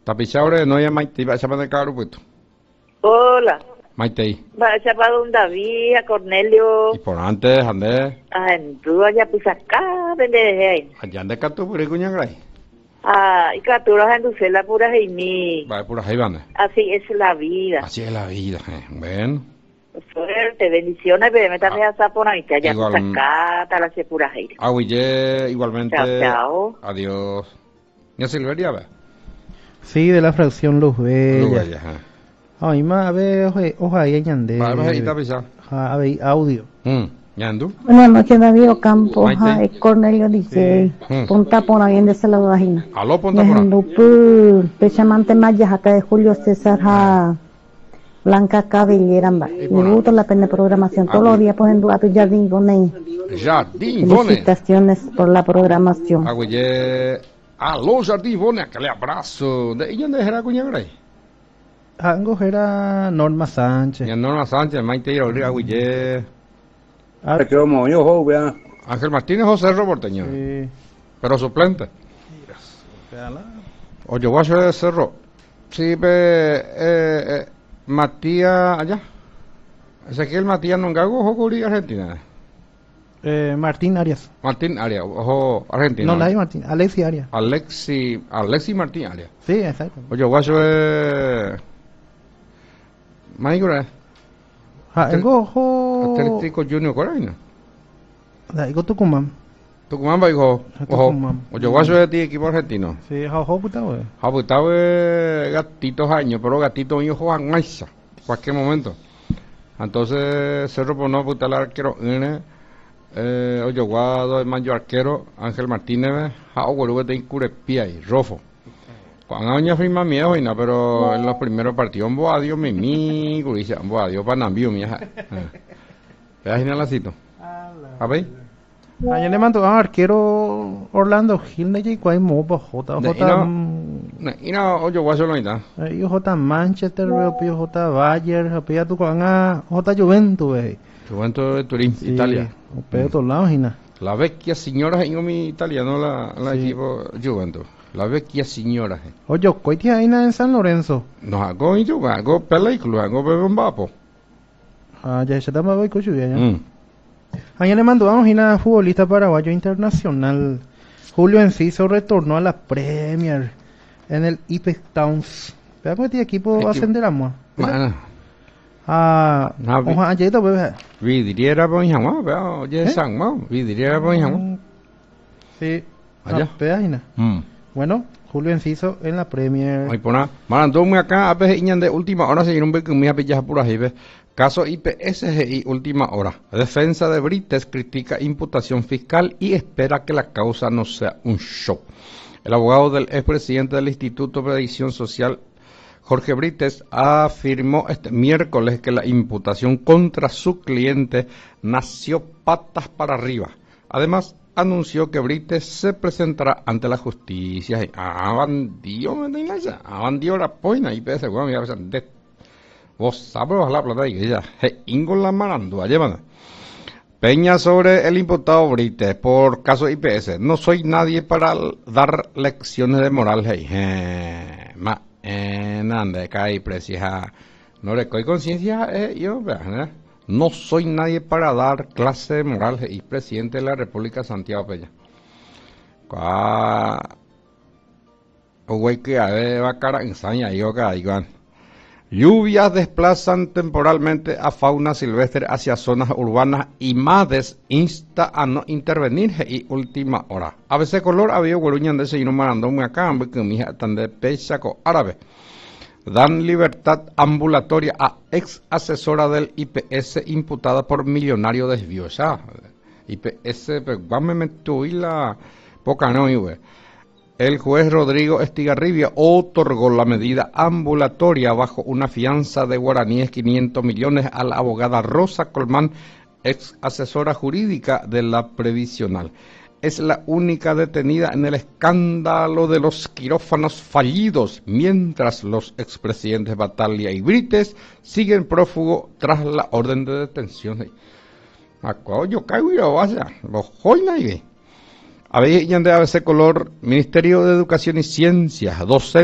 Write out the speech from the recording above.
Tapichaure no ya Maite, va a llamar de caro puesto. Hola. Maite. Va a llamar a un David, a Cornelio. Y por antes, ande. En tú allá pues acá, donde dejé ahí. Allá ande catu por cuña gray. Y capturas en Dulcela pura Jaime. Va por ahí van. Así es la vida. Así es la vida, Bueno. Suerte, bendiciones, pero me estás a por ahí, allá igual, pues acá, tal así pura Jaime. Aguille, igualmente. Chao, chao. Adiós. ¿Ya Silveria va? Sí, de la fracción Luz Bella. Luz Bella, Ay, ma, a ver, ojalá y ñande. Va, ahí tapisa. A ver, audio. ¿Ñandu? Buenas noches, David Ocampo. Maite. Es Cornelio DJ. Punta Pona, bien de esa la vagina. Aló, Punta Pona. Pechamante Maya, acá de Julio César, Blanca Cabellera, me gusta la pena programación. Todos los días ponen a tu jardín con él. Jardín Bone. Felicitaciones por la programación. Aguille. Aló, Jardín Bone, aquele abrazo. ¿De ella era cuña gray? Ango era Norma Sánchez. Ya Norma Sánchez, Maite y Rodríguez Aguille. Que vamos, yo vea. Ángel Martínez José Roborteño. Sí. Pero suplente. Oye, guacho de Cerro. Sí, Matías allá. Ezequiel Matías Nongago, ojo cubrí Argentina. Martín Arias. Martín Arias, ojo Argentina. No, la hay Martín. Alexi Arias. Alexi Martín Arias. Sí, exacto. Oye, guacho de Maigura. Ango, ojo. Atlético Junior Coraina. Digo Tucumán. Tucumán va, hijo. Ojo. Tucumán. Oye, guacho de ti, equipo argentino. Sí, ojo, puta, güey. Habitaba gatitos años, pero gatitos míos juegan maíza, cualquier momento. Entonces, Cerro por no putar el arquero, oye, guado, el manjo arquero, Ángel Martínez, Hauguero de Incurepía y Rofo. Cuando años firma miedo, pero en los primeros partidos, un boadio, mimi, guricia, un boadio, panambio, mija. ¿Veas inhalacito? ¿A ver? Ayer le mandó a arquero Orlando Gil de J. Mopa, J. Y no, oye, guacho no está. J. Manchester, J. Bayer, J. Tucumán, J. Juventus, Juventus de Turín, Italia. Pero todos lados, Gina. La vecchia señora en mi italiano, la Sí. equipo Juventus. La vecchia señora. Oye, ¿cuál tía Aina en San Lorenzo? Nos hago y yo, hago película, hago bebé un vapo. Ya se llama Boy Cochuya, ya. Ayer le mandó a Gina, futbolista paraguayo internacional. Julio Enciso retornó a la Premier en el Ipex Towns. Vea cómo este equipo ascenderamos. Ojalá ayer lo bebé. Vidriera por Injamá, veo, oye, San Mau, vidriera por Injamá. Sí, Allá. Vea, Gina. Bueno, Julio Enciso en la Premier. Ay, pona, mandó acá, a veces iñan de última hora, se un beco muy apellas pura jibe. Caso IPSGI última hora. Defensa de Brites critica imputación fiscal y espera que la causa no sea un show. El abogado del expresidente del Instituto de Predicción Social, Jorge Brites, afirmó este miércoles que la imputación contra su cliente nació patas para arriba. Además, anunció que Brites se presentará ante la justicia. Bandido, bandido la poina, IPS, bueno, mira, vos sabes la plata y que ya, ingo la marandua, llévame. Peña sobre el imputado Brites por caso IPS. No soy nadie para dar lecciones de moral, nande, cae precisa. No le coy conciencia, yo, no soy nadie para dar clase de moral y presidente de la República Santiago Peña. Güey que va a cara ensaña yo que igual. Lluvias desplazan temporalmente a fauna silvestre hacia zonas urbanas y MADES insta a no intervenir y última hora. A veces color había guaruñan de seguir mandando un acá, que mi hija tan de pechaco árabe. Dan libertad ambulatoria a ex asesora del IPS imputada por millonario desvío. Ya, IPS, pero vamos a meter la poca no, güey. El juez Rodrigo Estigarribia otorgó la medida ambulatoria bajo una fianza de guaraníes 500 millones a la abogada Rosa Colmán, ex asesora jurídica de la previsional. Es la única detenida en el escándalo de los quirófanos fallidos, mientras los expresidentes Bataglia y Brites siguen prófugos tras la orden de detención. Yo caigo y vaya, los joinas y a ver, ya de ABC color, Ministerio de Educación y Ciencias, docentes.